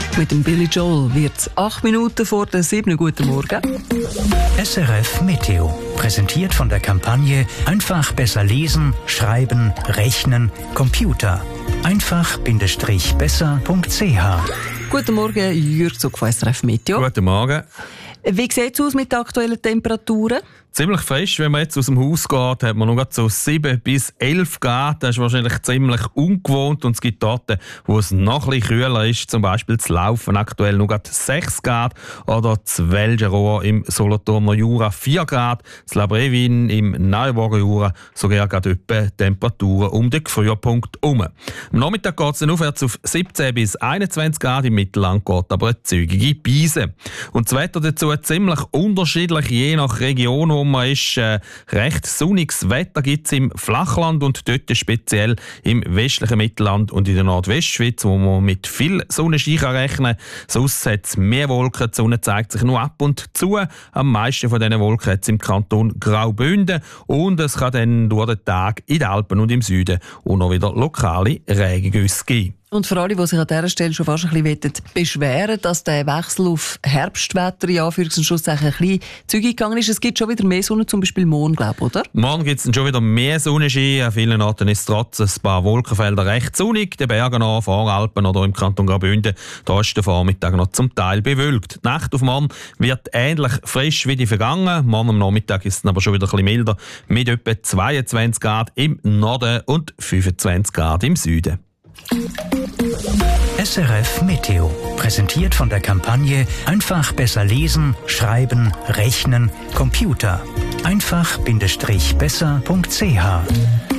Mit dem Billy Joel wird es 8 Minuten vor der 7. Guten Morgen. SRF Meteo. Präsentiert von der Kampagne Einfach besser lesen, schreiben, rechnen, Computer. Einfach-besser.ch. Guten Morgen, Jürg Zug von SRF Meteo. Guten Morgen. Wie sieht es aus mit den aktuellen Temperaturen? Ziemlich frisch, wenn man jetzt aus dem Haus geht, hat man noch so 7 bis 11 Grad. Das ist wahrscheinlich ziemlich ungewohnt und es gibt Orte, wo es noch ein bisschen kühler ist. Zum Beispiel zu Laufen aktuell noch 6 Grad oder zu Welgerohr im Solothurner Jura 4 Grad. Zu La Brevin im Neuenburger Jura sogar gerade etwa Temperaturen um den Frühpunkt herum. Am Nachmittag geht es dann aufwärts auf 17 bis 21 Grad, im Mittelland geht aber eine zügige Beise. Und das Wetter dazu ziemlich unterschiedlich, je nach Region, wo man ist. Recht sonniges Wetter gibt es im Flachland und dort speziell im westlichen Mittelland und in der Nordwestschweiz, wo man mit viel Sonnenschein rechnen kann. Sonst hat es mehr Wolken, die Sonne zeigt sich nur ab und zu. Am meisten von diesen Wolken hat es im Kanton Graubünden und es kann dann durch den Tag in den Alpen und im Süden auch noch wieder lokale Regengüsse geben. Und für alle, die sich an dieser Stelle schon fast ein bisschen beschweren, dass der Wechsel auf Herbstwetter in Anführungs- und Schlusszeichen ein bisschen zügig gegangen ist, es gibt schon wieder mehr Sonne, zum Beispiel morgen, glaube ich, oder? Morgen gibt es dann schon wieder mehr Sonnenschein. An vielen Orten ist es trotz ein paar Wolkenfelder recht sonnig. Die Berge nach, Voralpen oder im Kanton Graubünden, da ist der Vormittag noch zum Teil bewölkt. Die Nacht auf morgen wird ähnlich frisch wie die vergangen. Morgen am Nachmittag ist es aber schon wieder ein bisschen milder, mit etwa 22 Grad im Norden und 25 Grad im Süden. SRF Meteo. Präsentiert von der Kampagne Einfach besser lesen, schreiben, rechnen, Computer. Einfach-besser.ch.